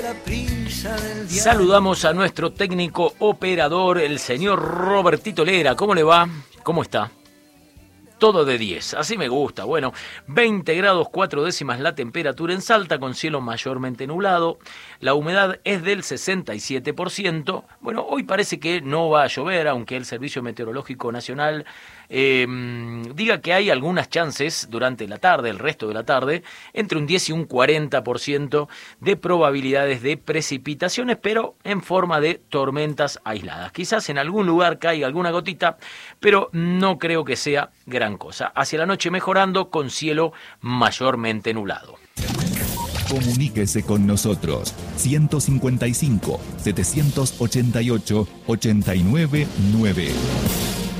Saludamos a nuestro técnico operador, el señor Robertito Lera. ¿Cómo le va? ¿Cómo está? Todo de 10, así me gusta. Bueno, 20 grados 4 décimas la temperatura en Salta, con cielo mayormente nublado. La humedad es del 67%. Bueno, hoy parece que no va a llover, aunque el Servicio Meteorológico Nacional diga que hay algunas chances durante la tarde, el resto de la tarde, entre un 10 y un 40% de probabilidades de precipitaciones, pero en forma de tormentas aisladas. Quizás en algún lugar caiga alguna gotita, pero no creo que sea gran cosa. Hacia la noche mejorando, con cielo mayormente nublado. Comuníquese con nosotros 155 788 899.